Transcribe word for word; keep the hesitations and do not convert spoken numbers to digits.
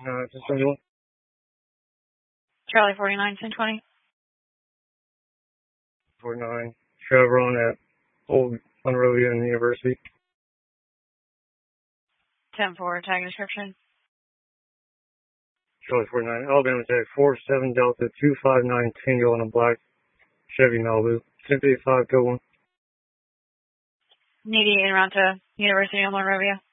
Uh, just anyone. Charlie forty-nine, ten twenty. forty-nine. Chevron at Old Monrovia and University. ten four, tag description. Charlie forty-nine. Alabama Tech four seven Delta two five nine Tango on a black Chevy Malibu. ten fifty-five, go one. Needy en route to University of Monrovia.